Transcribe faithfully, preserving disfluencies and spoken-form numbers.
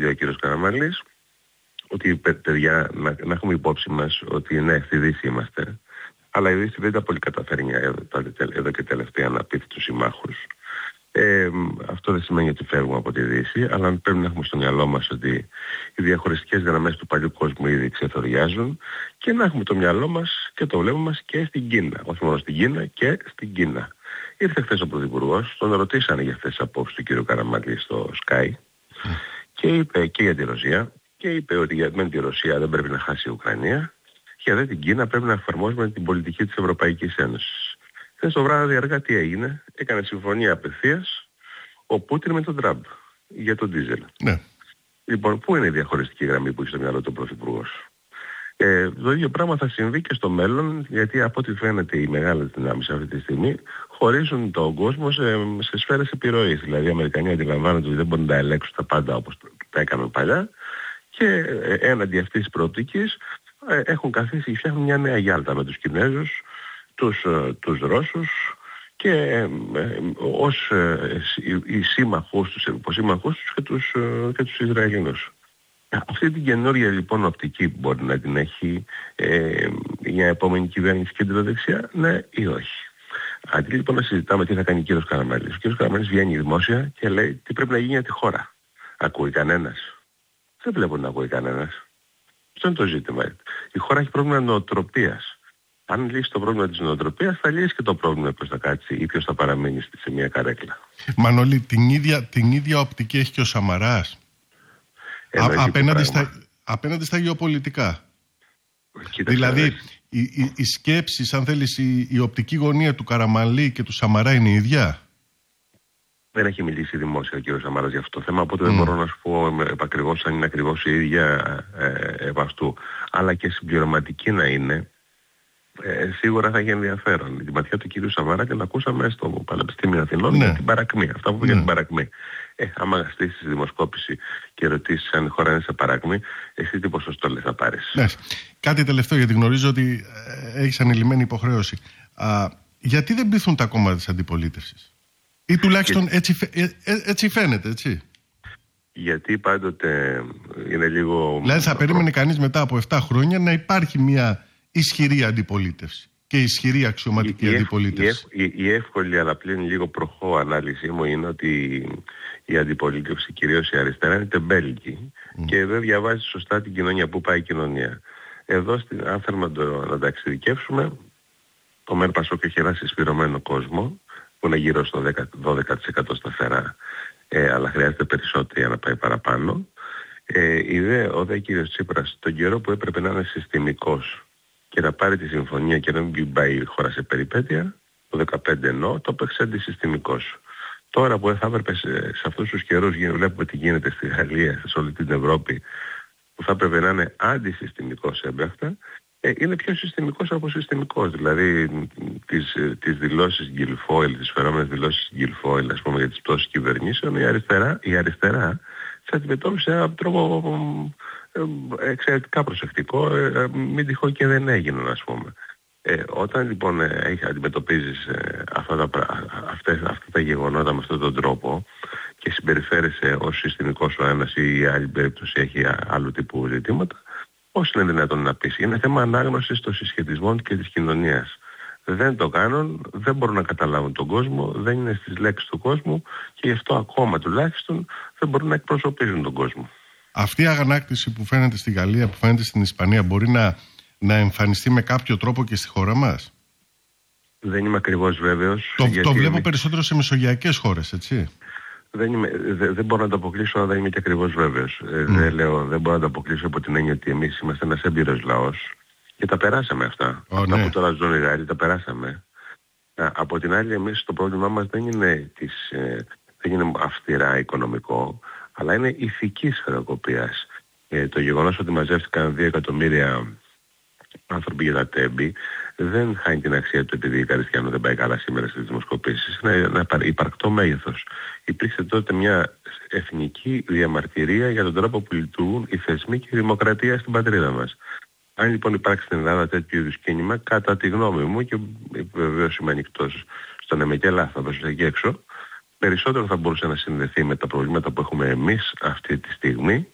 λέει ο κύριος Καραμανλής, ότι παιδιά να, να έχουμε υπόψη μας ότι ναι, στη Δύση είμαστε, αλλά η Δύση δεν τα πολύ καταφέρνει εδώ, εδώ και τελευταία να πείθει τους συμμάχους. Ε, αυτό δεν σημαίνει ότι φεύγουμε από τη Δύση, αλλά πρέπει να έχουμε στο μυαλό μας ότι οι διαχωριστικές γραμμές του παλιού κόσμου ήδη ξεθοριάζουν και να έχουμε το μυαλό μας και το βλέμμα μας και στην Κίνα. Όχι μόνο στην Κίνα και στην Κίνα. Ήρθε χθες ο Πρωθυπουργός, τον ρωτήσανε για αυτές τις απόψεις του κ. Καραμανλή στο Sky και είπε και για τη Ρωσία και είπε ότι για τη Ρωσία δεν πρέπει να χάσει η Ουκρανία και για την Κίνα πρέπει να εφαρμόσουμε την πολιτική της Ευρωπαϊκής Ένωσης. Χθες το βράδυ αργά τι έγινε, έκανε συμφωνία απευθείας ο Πούτιν με τον Τραμπ για τον ντίζελ. Ναι. Λοιπόν, πού είναι η διαχωριστική γραμμή που έχει στο μυαλό του Πρωθυπουργός? Ε, το ίδιο πράγμα θα συμβεί και στο μέλλον, γιατί από ό,τι φαίνεται οι μεγάλες δυνάμεις αυτή τη στιγμή χωρίζουν τον κόσμο σε, σε σφαίρες επιρροής. Δηλαδή οι Αμερικανοί αντιλαμβάνονται ότι δεν μπορούν να τα ελέγξουν τα πάντα όπως τα έκαναν παλιά και ε, έναντι αυτής της προοπτικής ε, έχουν καθίσει και φτιάχνουν μια νέα Γιάλτα με τους Κινέζους, τους, ε, τους Ρώσους και ε, ε, ως ε, οι σύμμαχούς τους, υποσύμμαχούς τους και τους, ε, και τους Ισραηλινούς. Αυτή την καινούργια λοιπόν οπτική που μπορεί να την έχει ε, μια επόμενη κυβέρνηση κεντροδεξιά, ναι ή όχι. Αντί λοιπόν να συζητάμε τι θα κάνει ο κύριος Καραμανλής, ο κύριος Καραμανλής βγαίνει δημόσια και λέει τι πρέπει να γίνει για τη χώρα. Ακούει κανένας? Δεν βλέπω να ακούει κανένας. Αυτό είναι το ζήτημα. Η χώρα έχει πρόβλημα νοοτροπίας. Αν λύσει το πρόβλημα της νοοτροπίας, θα λύσει και το πρόβλημα ποιος θα κάτσει ή ποιος θα παραμείνει σε μια καρέκλα. Μανώλη, την ίδια, την ίδια οπτική έχει και ο Σαμαράς. Α, απέναντι, στα, απέναντι στα γεωπολιτικά. Κοίταξε, δηλαδή οι, οι, οι σκέψεις, αν θέλεις, η, η οπτική γωνία του Καραμανλή και του Σαμαρά είναι η ίδια. Δεν έχει μιλήσει δημόσια ο κύριος Σαμαράς για αυτό το θέμα, οπότε mm. δεν μπορώ να σου πω επακριβώς αν είναι ακριβώς η ίδια ε, επ' αυτού. Αλλά και συμπληρωματική να είναι, ε, σίγουρα θα έχει ενδιαφέρον. Τη ματιά του κύριου Σαμαρά την ακούσαμε στο Πανεπιστήμιο Αθηνών ναι. για την παρακμή. Αυτά που είπε ναι. για την παρακμή. Ε, άμα στήσεις δημοσκόπηση και ρωτήσεις αν η χώρα είναι σε παράκμη, εσύ τι ποσοστό λες θα πάρεις? Ναι. Κάτι τελευταίο, γιατί γνωρίζω ότι ε, έχεις ανελημμένη υποχρέωση. Α, γιατί δεν πείθουν τα κόμματα της αντιπολίτευσης? Ή τουλάχιστον και... έτσι, ε, ε, έτσι φαίνεται, έτσι. Γιατί πάντοτε είναι λίγο... Δηλαδή θα περίμενε κανείς μετά από επτά χρόνια να υπάρχει μια ισχυρή αντιπολίτευση και ισχυρή αξιωματική η, αντιπολίτευση. Η, η, η εύκολη αλλά πλην λίγο προχώ ανάλυση μου είναι ότι η αντιπολίτευση, κυρίως η αριστερά, είναι τεμπέλικη mm. και δεν διαβάζει σωστά την κοινωνία, που πάει η κοινωνία. Εδώ, στην, αν θέλουμε να, το, να τα εξειδικεύσουμε, το ΜΕΡ ΠΑΣΟΚ έχει ένα συσπηρωμένο κόσμο που είναι γύρω στο δέκα με δώδεκα τοις εκατό σταθερά, ε, αλλά χρειάζεται περισσότερο για να πάει παραπάνω. Ε, η δε, ο δε κύριος Τσίπρας, τον καιρό που έπρεπε να είναι συστημικός και να πάρει τη συμφωνία και να μην πάει η χώρα σε περιπέτεια, το δεκαπέντε εννοώ, το έπαιξε αντισυστημικός. Τώρα που θα έπρεπε σε, σε αυτούς τους καιρούς, βλέπουμε τι γίνεται στη Γαλλία, σε όλη την Ευρώπη, που θα έπρεπε να είναι αντισυστημικός έμπρακτα, ε, είναι πιο συστημικός από συστημικός. Δηλαδή τις, τις δηλώσεις Γκιλφόιλ, τις φερόμενες δηλώσεις Γκιλφόιλ, ας πούμε, για τις πτώσεις κυβερνήσεων, η αριστερά, η αριστερά θα αντιμετώπισε έναν τρόπο ε, εξαιρετικά προσεκτικό, ε, μην τυχόν και δεν έγιναν, ας πούμε. Ε, όταν λοιπόν ε, αντιμετωπίζεις ε, αυτά, τα, αυτές, αυτά τα γεγονότα με αυτόν τον τρόπο και συμπεριφέρεσαι ως συστημικός ο ένας ή η άλλη περίπτωση έχει άλλου τύπου ζητήματα, πώς είναι δυνατόν να πεις? Είναι θέμα ανάγνωσης των συσχετισμών και της κοινωνίας. Δεν το κάνουν, δεν μπορούν να καταλάβουν τον κόσμο, δεν είναι στις λέξεις του κόσμου και γι' αυτό ακόμα τουλάχιστον δεν μπορούν να εκπροσωπήσουν τον κόσμο. Αυτή η αγανάκτηση που φαίνεται στη Γαλλία, που φαίνεται στην Ισπανία, μπορεί να, να εμφανιστεί με κάποιο τρόπο και στη χώρα μας? Δεν είμαι ακριβώς βέβαιος. Το, το βλέπω είμαι... περισσότερο σε μεσογειακές χώρες, έτσι. Δεν, είμαι, δε, δεν μπορώ να το αποκλείσω, αλλά δεν είμαι και ακριβώς βέβαιος. Mm. Ε, δεν, λέω, δεν μπορώ να το αποκλείσω από την έννοια ότι εμείς είμαστε ένας έμπειρος λαός και τα περάσαμε αυτά. Oh, αυτά ναι. που τώρα ζουν οι Γάλλοι τα περάσαμε. Α, από την άλλη, εμείς το πρόβλημά μας δεν είναι, της, ε, δεν είναι αυστηρά οικονομικό, αλλά είναι ηθικής χρεοκοπίας. Ε, το γεγονός ότι μαζεύτηκαν δύο εκατομμύρια άνθρωποι για τα τέμπη δεν χάνει την αξία του επειδή η Καριστιανού δεν πάει καλά σήμερα στις δημοσκοπήσεις. Είναι ένα υπαρκτό μέγεθος. Υπήρξε τότε μια εθνική διαμαρτυρία για τον τρόπο που λειτουργούν οι θεσμοί και η δημοκρατία στην πατρίδα μας. Αν λοιπόν υπάρξει στην Ελλάδα τέτοιο είδους κίνημα, κατά τη γνώμη μου, και βεβαίως είμαι ανοιχτός στο να είμαι και λάθος εκεί έξω, περισσότερο θα μπορούσε να συνδεθεί με τα προβλήματα που έχουμε εμείς αυτή τη στιγμή